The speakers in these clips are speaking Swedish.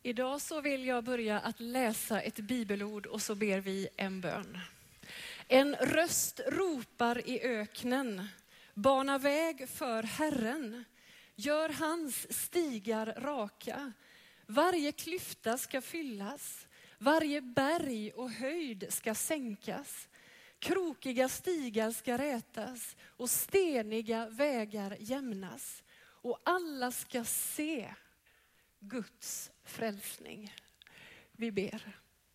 Idag så vill jag börja att läsa ett bibelord och så ber vi en bön. En röst ropar i öknen, bana väg för Herren. Gör hans stigar raka, varje klyfta ska fyllas, varje berg och höjd ska sänkas. Krokiga stigar ska rätas och steniga vägar jämnas. Och alla ska se Guds frälsning. Vi ber.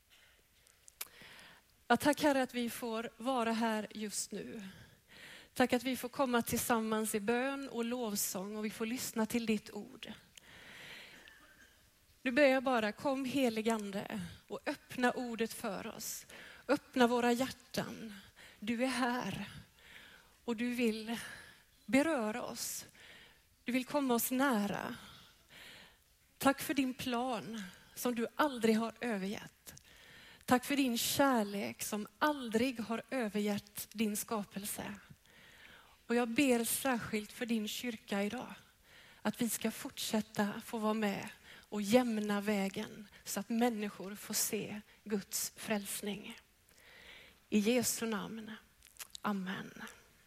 Ja, tack Herre att vi får vara här just nu. Tack att vi får komma tillsammans i bön och lovsång och vi får lyssna till ditt ord. Nu ber jag bara, kom heligande och öppna ordet för oss. Öppna våra hjärtan. Du är här och du vill beröra oss. Du vill komma oss nära. Tack för din plan som du aldrig har övergett. Tack för din kärlek som aldrig har övergett din skapelse. Och jag ber särskilt för din kyrka idag. Att vi ska fortsätta få vara med och jämna vägen så att människor får se Guds frälsning. I Jesu namn. Amen.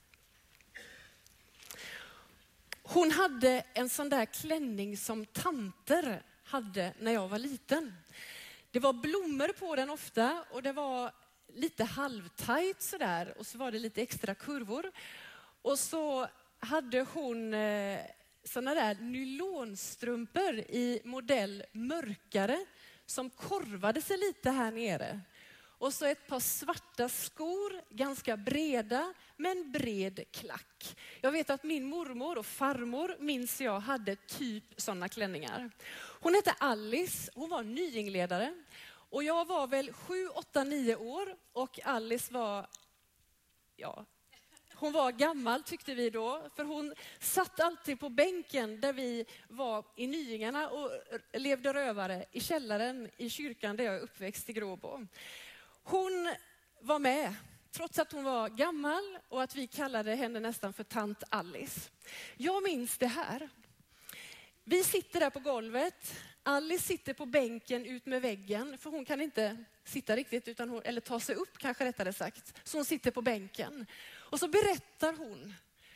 Hon hade en sån där klänning som tanter hade när jag var liten. Det var blommor på den ofta och det var lite halvtajt sådär och så var det lite extra kurvor. Och så hade hon såna där nylonstrumpor i modell mörkare som korvade sig lite här nere. Och så ett par svarta skor, ganska breda, men bred klack. Jag vet att min mormor och farmor, minns jag, hade typ sådana klänningar. Hon hette Alice, hon var nyingledare. Och jag var väl 7, 8, 9 år och Alice var, hon var gammal tyckte vi då. För hon satt alltid på bänken där vi var i Nyingarna och levde rövare i källaren i kyrkan där jag är uppväxt i Gråbo. Hon var med, trots att hon var gammal och att vi kallade henne nästan för tant Alice. Jag minns det här. Vi sitter där på golvet. Alice sitter på bänken ut med väggen, för hon kan inte sitta riktigt eller ta sig upp kanske rättare sagt. Så hon sitter på bänken. Och så berättar hon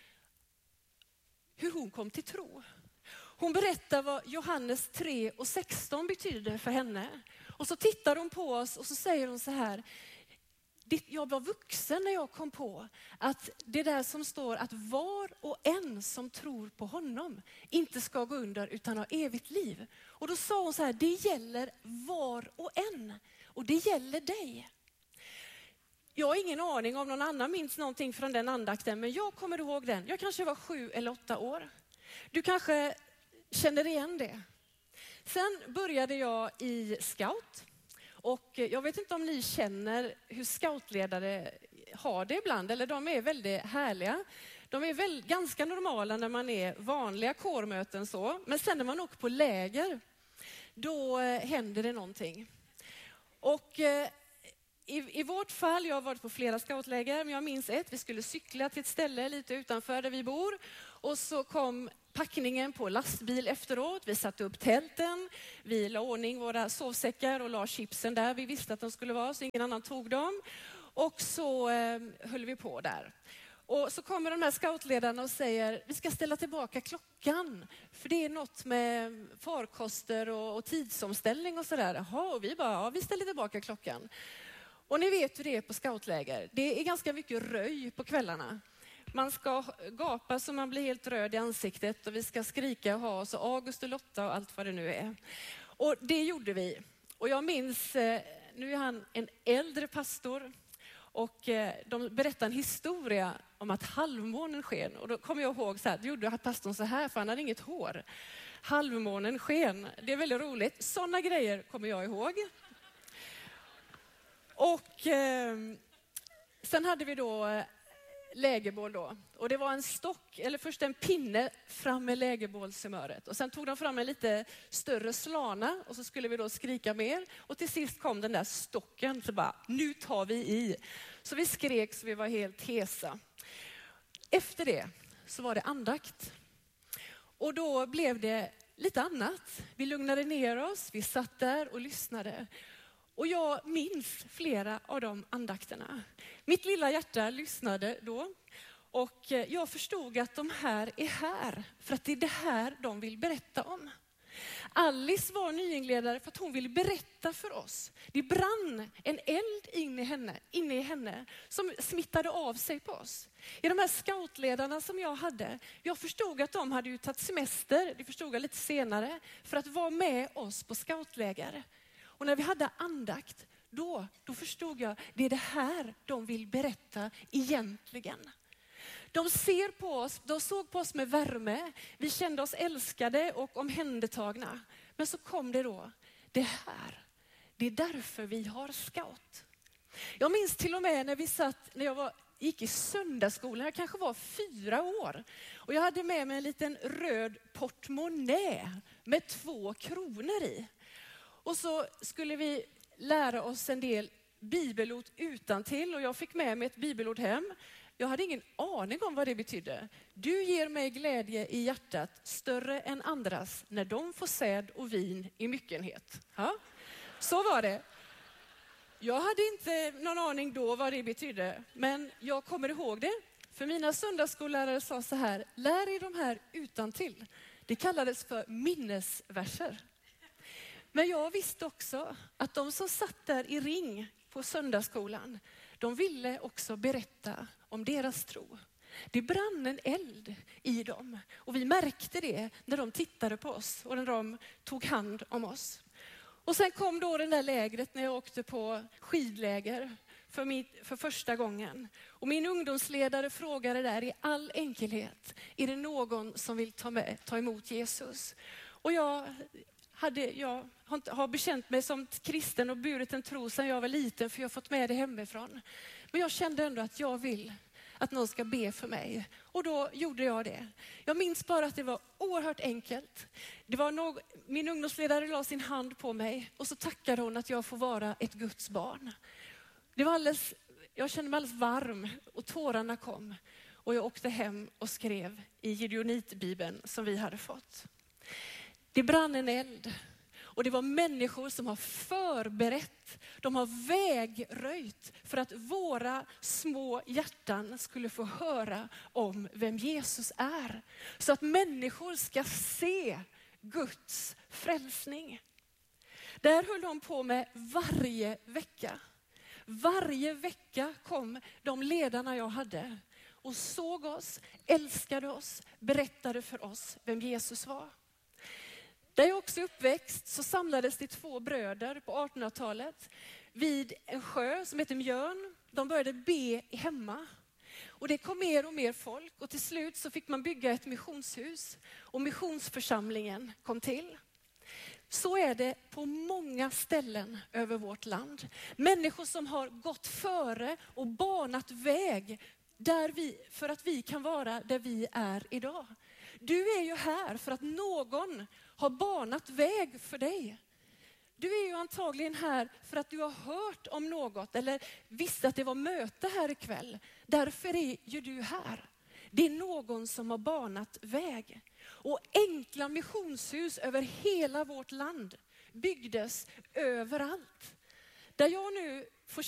hur hon kom till tro. Hon berättar vad Johannes 3:16 betyder för henne. Och så tittar hon på oss och så säger hon så här. Jag var vuxen när jag kom på att det där som står att var och en som tror på honom inte ska gå under utan ha evigt liv. Och då sa hon så här, det gäller var och en och det gäller dig. Jag har ingen aning om någon annan minns någonting från den andakten, men jag kommer ihåg den. Jag kanske var 7 eller 8 år. Du kanske känner igen det. Sen började jag i scout. Och jag vet inte om ni känner hur scoutledare har det ibland. Eller de är väldigt härliga. De är väl ganska normala när man är vanliga kårmöten så. Men sen när man åker på läger, då händer det någonting. Och i vårt fall, jag har varit på flera scoutläger, men jag minns ett. Vi skulle cykla till ett ställe lite utanför där vi bor. Och så kom packningen på lastbil efteråt. Vi satte upp tälten. Vi la ordning våra sovsäckar och la chipsen där vi visste att de skulle vara så ingen annan tog dem. Och så höll vi på där. Och så kommer de här scoutledarna och säger vi ska ställa tillbaka klockan. För det är något med farkoster och tidsomställning och sådär. Jaha, och vi bara, ja, vi ställer tillbaka klockan. Och ni vet hur det är på scoutläger. Det är ganska mycket röj på kvällarna. Man ska gapa så man blir helt röd i ansiktet och vi ska skrika och ha så August och Lotta och allt vad det nu är. Och det gjorde vi. Och jag minns, nu är han en äldre pastor och de berättar en historia om att halvmånen sken. Och då kommer jag ihåg så här, då gjorde pastorn så här för han hade inget hår. Halvmånen sken, det är väldigt roligt. Sådana grejer kommer jag ihåg. Och sen hade vi då lägerbål då. Och det var en stock, eller först en pinne fram med lägerbålshumöret. Och sen tog de fram en lite större slana och så skulle vi då skrika mer. Och till sist kom den där stocken så bara, nu tar vi i. Så vi skrek så vi var helt hesa. Efter det så var det andakt. Och då blev det lite annat. Vi lugnade ner oss, vi satt där och lyssnade. Och jag minns flera av de andakterna. Mitt lilla hjärta lyssnade då. Och jag förstod att de här är här för att det är det här de vill berätta om. Alice var nyinledare för att hon ville berätta för oss. Det brann en eld inne i henne som smittade av sig på oss. I de här scoutledarna som jag förstod att de hade ju tagit semester, det förstod jag lite senare, för att vara med oss på scoutläger. Och när vi hade andakt, då förstod jag, det är det här de vill berätta egentligen. De såg på oss med värme. Vi kände oss älskade och omhändertagna. Men så kom det då, det är därför vi har scout. Jag minns till och med när jag gick i söndagsskolan, jag kanske var 4 år. Och jag hade med mig en liten röd portmonnä med 2 kronor i. Och så skulle vi lära oss en del bibelord utantill och jag fick med mig ett bibelord hem. Jag hade ingen aning om vad det betydde. Du ger mig glädje i hjärtat större än andras när de får säd och vin i myckenhet. Ja, så var det. Jag hade inte någon aning då vad det betydde, men jag kommer ihåg det. För mina söndagsskollärare sa så här, lär er de här utantill. Det kallades för minnesverser. Men jag visste också att de som satt där i ring på söndagsskolan, de ville också berätta om deras tro. Det brann en eld i dem och vi märkte det när de tittade på oss och när de tog hand om oss. Och sen kom då det där lägret när jag åkte på skidläger för första gången. Och min ungdomsledare frågade där i all enkelhet, är det någon som vill ta emot Jesus? Och jag har bekänt mig som kristen och burit en tro sedan jag var liten för jag har fått med det hemifrån. Men jag kände ändå att jag vill att någon ska be för mig. Och då gjorde jag det. Jag minns bara att det var oerhört enkelt. Min ungdomsledare la sin hand på mig och så tackade hon att jag får vara ett Guds barn. Jag kände mig alldeles varm och tårarna kom. Och jag åkte hem och skrev i Gideonitbibeln som vi hade fått. Det brann en eld. Och det var människor som har förberett, de har vägröjt för att våra små hjärtan skulle få höra om vem Jesus är. Så att människor ska se Guds frälsning. Där höll de på med varje vecka. Varje vecka kom de ledarna jag hade och såg oss, älskade oss, berättade för oss vem Jesus var. Där jag också uppväxt så samlades det 2 bröder på 1800-talet vid en sjö som heter Mjörn. De började be hemma. Och det kom mer och mer folk och till slut så fick man bygga ett missionshus och missionsförsamlingen kom till. Så är det på många ställen över vårt land. Människor som har gått före och banat väg för att vi kan vara där vi är idag. Du är ju här för att någon har banat väg för dig. Du är ju antagligen här för att du har hört om något eller visste att det var möte här ikväll. Därför är ju du här. Det är någon som har banat väg. Och enkla missionshus över hela vårt land byggdes överallt. Där jag nu får